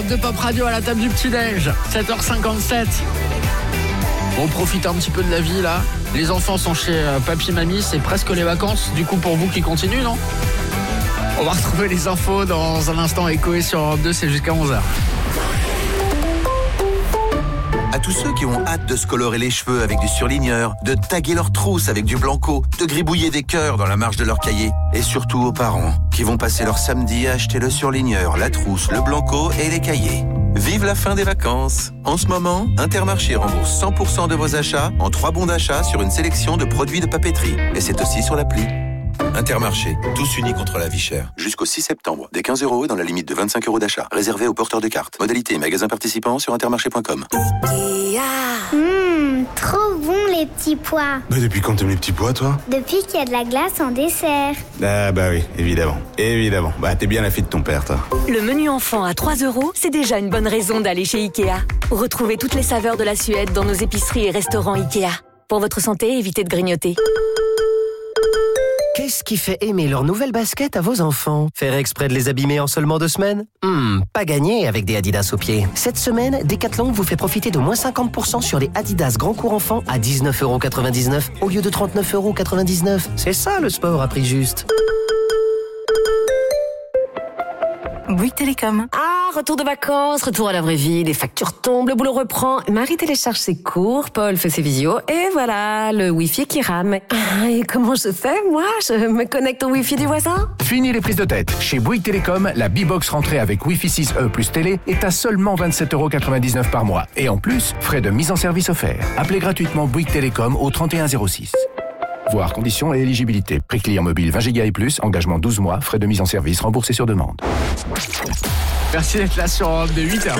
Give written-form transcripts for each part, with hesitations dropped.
de Pop Radio à la table du petit-déj, 7h57. On profite un petit peu de la vie là. Les enfants sont chez papy, mamie, c'est presque les vacances. Du coup, pour vous qui continuent, non ? On va retrouver les infos dans un instant. Écoé sur Europe 2, c'est jusqu'à 11h. À tous ceux qui ont hâte de se colorer les cheveux avec du surligneur, de taguer leurs trousses avec du blanco, de gribouiller des cœurs dans la marge de leur cahier, et surtout aux parents qui vont passer leur samedi à acheter le surligneur, la trousse, le blanco et les cahiers. Vive la fin des vacances! En ce moment, Intermarché rembourse 100% de vos achats en 3 bons d'achat sur une sélection de produits de papeterie. Et c'est aussi sur l'appli. Intermarché, tous unis contre la vie chère. Jusqu'au 6 septembre, des 15 € et dans la limite de 25 € d'achat. Réservé aux porteurs de cartes. Modalité et magasins participants sur intermarché.com. Trop bon les petits pois. Bah depuis quand t'aimes les petits pois, toi? Depuis qu'il y a de la glace en dessert. Ah bah oui, évidemment. Bah t'es bien la fille de ton père, toi. Le menu enfant à 3 €, c'est déjà une bonne raison d'aller chez Ikea. Retrouvez toutes les saveurs de la Suède dans nos épiceries et restaurants Ikea. Pour votre santé, évitez de grignoter. Qu'est-ce qui fait aimer leurs nouvelles baskets à vos enfants? Faire exprès de les abîmer en seulement 2 semaines? Pas gagné avec des Adidas aux pieds. Cette semaine, Decathlon vous fait profiter de moins 50% sur les Adidas Grand Cours Enfants à 19,99 € au lieu de 39,99 €. C'est ça le sport à prix juste. Bouygues Télécom. Ah, retour de vacances, retour à la vraie vie, les factures tombent, le boulot reprend. Marie télécharge ses cours, Paul fait ses visios, et voilà, le Wi-Fi qui rame. Ah, et comment je fais, moi? Je me connecte au Wi-Fi du voisin? Fini les prises de tête. Chez Bouygues Télécom, la B-Box rentrée avec Wi-Fi 6E plus télé est à seulement 27,99 € par mois. Et en plus, frais de mise en service offerts. Appelez gratuitement Bouygues Télécom au 3106. Voir conditions et éligibilité. Prix client mobile 20 Go et plus, engagement 12 mois, frais de mise en service remboursés sur demande. Merci d'être là sur Europe de 8h.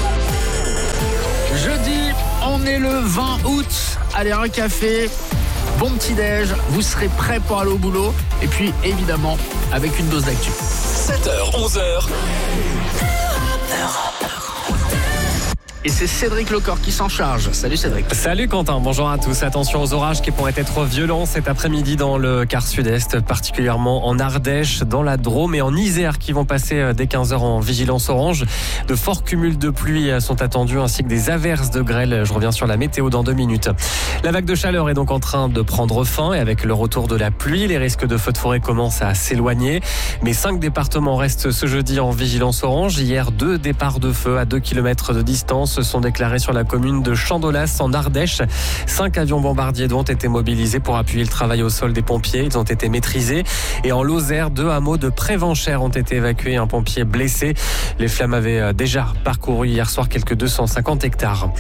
Jeudi, on est le 20 août. Allez, un café, bon petit-déj, vous serez prêts pour aller au boulot. Et puis, évidemment, avec une dose d'actu. 7h, 11h. Et c'est Cédric Lecor qui s'en charge. Salut Cédric. Salut Quentin, bonjour à tous. Attention aux orages qui pourraient être violents cet après-midi dans le quart sud-est, particulièrement en Ardèche, dans la Drôme et en Isère qui vont passer dès 15h en vigilance orange. De forts cumuls de pluie sont attendus ainsi que des averses de grêle. Je reviens sur la météo dans 2 minutes. La vague de chaleur est donc en train de prendre fin et avec le retour de la pluie, les risques de feux de forêt commencent à s'éloigner. Mais 5 départements restent ce jeudi en vigilance orange. Hier, 2 départs de feu à 2 km de distance se sont déclarés sur la commune de Chandolas en Ardèche. 5 avions bombardiers ont été mobilisés pour appuyer le travail au sol des pompiers. Ils ont été maîtrisés. Et en Lozère, 2 hameaux de Prévenchères ont été évacués. Un pompier blessé. Les flammes avaient déjà parcouru hier soir quelques 250 hectares.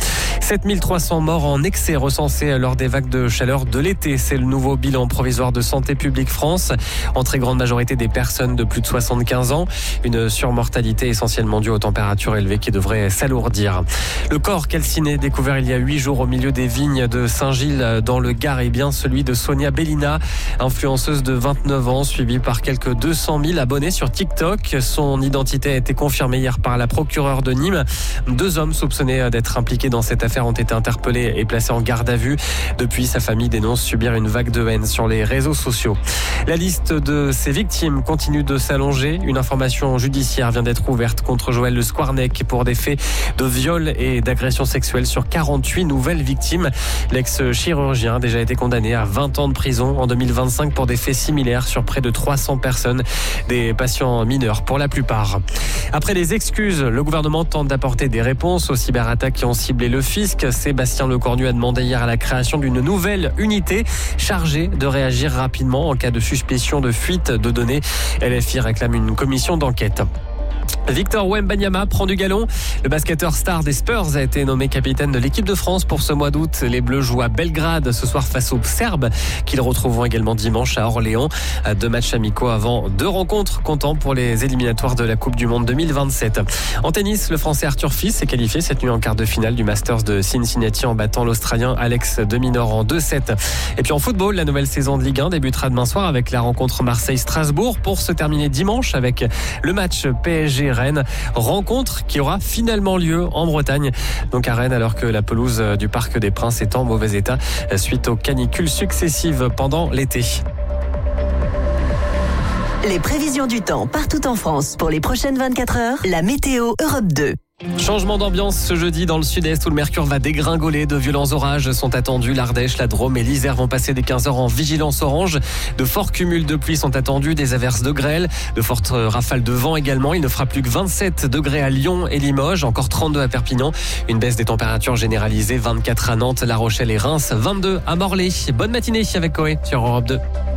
7300 morts en excès recensés lors des vagues de chaleur de l'été. C'est le nouveau bilan provisoire de Santé publique France. En très grande majorité des personnes de plus de 75 ans. Une surmortalité essentiellement due aux températures élevées qui devraient s'alourdir. Le corps calciné découvert il y a 8 jours au milieu des vignes de Saint-Gilles dans le Gard est bien celui de Sonia Bellina, influenceuse de 29 ans, suivie par quelques 200 000 abonnés sur TikTok. Son identité a été confirmée hier par la procureure de Nîmes. 2 hommes soupçonnés d'être impliqués dans cette affaire ont été interpellés et placés en garde à vue. Depuis, sa famille dénonce subir une vague de haine sur les réseaux sociaux. La liste de ces victimes continue de s'allonger. Une information judiciaire vient d'être ouverte contre Joël Le Squarnec pour des faits de viol et d'agression sexuelle sur 48 nouvelles victimes. L'ex-chirurgien a déjà été condamné à 20 ans de prison en 2025 pour des faits similaires sur près de 300 personnes, des patients mineurs pour la plupart. Après les excuses, le gouvernement tente d'apporter des réponses aux cyberattaques qui ont ciblé le fisc. Sébastien Lecornu a demandé hier à la création d'une nouvelle unité chargée de réagir rapidement en cas de suspicion de fuite de données. LFI réclame une commission d'enquête. Victor Wembanyama prend du galon. Le basketteur star des Spurs a été nommé capitaine de l'équipe de France pour ce mois d'août. Les Bleus jouent à Belgrade ce soir face aux Serbes, qu'ils retrouveront également dimanche à Orléans. 2 matchs amicaux avant 2 rencontres comptant pour les éliminatoires de la Coupe du Monde 2027. En tennis, le Français Arthur Fils s'est qualifié cette nuit en quart de finale du Masters de Cincinnati en battant l'Australien Alex de Minaur en 2-7. Et puis en football, la nouvelle saison de Ligue 1 débutera demain soir avec la rencontre Marseille-Strasbourg pour se terminer dimanche avec le match PSG-Rennes. Rencontre qui aura finalement lieu en Bretagne, donc à Rennes, alors que la pelouse du Parc des Princes est en mauvais état suite aux canicules successives pendant l'été. Les prévisions du temps partout en France pour les prochaines 24 heures, la météo Europe 2. Changement d'ambiance ce jeudi dans le sud-est où le mercure va dégringoler. De violents orages sont attendus. L'Ardèche, la Drôme et l'Isère vont passer dès 15h en vigilance orange. De forts cumuls de pluie sont attendus, des averses de grêle, de fortes rafales de vent également. Il ne fera plus que 27 degrés à Lyon et Limoges, encore 32 à Perpignan. Une baisse des températures généralisée, 24 à Nantes, La Rochelle et Reims, 22 à Morlaix. Bonne matinée avec Coé sur Europe 2.